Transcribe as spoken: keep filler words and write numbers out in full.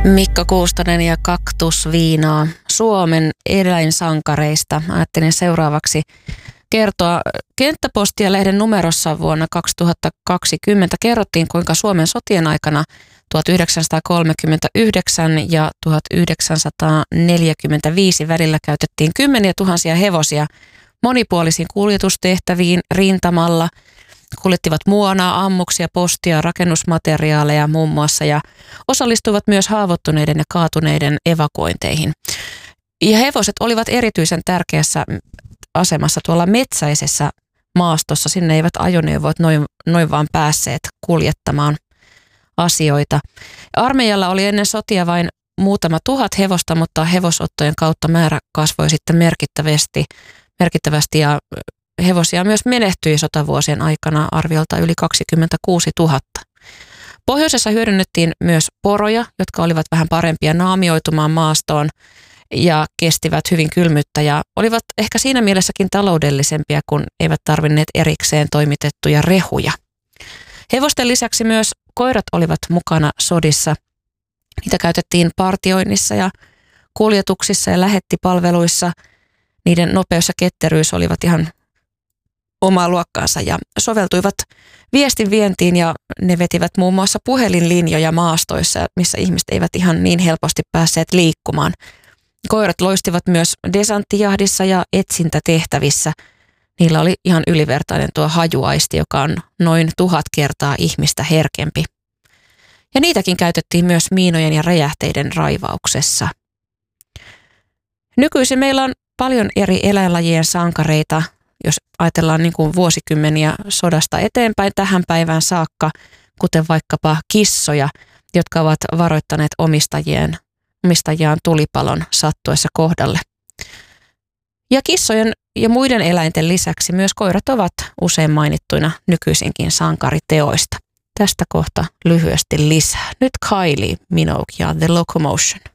Mikko Kuustonen ja Kaktusviinaa Suomen eläinsankareista. Ajattelin seuraavaksi kertoa Kenttäpostia-lehden numerossa vuonna kaksituhattakaksikymmentä kerrottiin, kuinka Suomen sotien aikana tuhatyhdeksänsataakolmekymmentäyhdeksän ja tuhatyhdeksänsataaneljäkymmentäviisi välillä käytettiin kymmeniä tuhansia hevosia monipuolisiin kuljetustehtäviin rintamalla. Kuljettivat muonaa, ammuksia, postia, rakennusmateriaaleja muun muassa ja osallistuivat myös haavoittuneiden ja kaatuneiden evakuointeihin. Ja hevoset olivat erityisen tärkeässä asemassa tuolla metsäisessä maastossa. Sinne eivät ajoneuvot noin, noin vaan päässeet kuljettamaan asioita. Armeijalla oli ennen sotia vain muutama tuhat hevosta, mutta hevosottojen kautta määrä kasvoi sitten merkittävästi, merkittävästi ja hevosia myös menehtyi sotavuosien aikana arviolta yli kaksikymmentäkuusituhatta. Pohjoisessa hyödynnettiin myös poroja, jotka olivat vähän parempia naamioitumaan maastoon ja kestivät hyvin kylmyyttä ja olivat ehkä siinä mielessäkin taloudellisempia, kun eivät tarvinneet erikseen toimitettuja rehuja. Hevosten lisäksi myös koirat olivat mukana sodissa. Niitä käytettiin partioinnissa ja kuljetuksissa ja lähettipalveluissa. Niiden nopeus ja ketteryys olivat ihan omaa luokkaansa ja soveltuivat viestin vientiin ja ne vetivät muun muassa puhelinlinjoja maastoissa, missä ihmiset eivät ihan niin helposti päässeet liikkumaan. Koirat loistivat myös desanttijahdissa ja etsintätehtävissä. Niillä oli ihan ylivertainen tuo hajuaisti, joka on noin tuhat kertaa ihmistä herkempi. Ja niitäkin käytettiin myös miinojen ja räjähteiden raivauksessa. Nykyisin meillä on paljon eri eläinlajien sankareita, jos ajatellaan niin kuin vuosikymmeniä sodasta eteenpäin tähän päivään saakka, kuten vaikkapa kissoja, jotka ovat varoittaneet omistajien, omistajiaan tulipalon sattuessa kohdalle. Ja kissojen ja muiden eläinten lisäksi myös koirat ovat usein mainittuina nykyisinkin sankariteoista. Tästä kohta lyhyesti lisää. Nyt Kylie Minogue ja The Locomotion.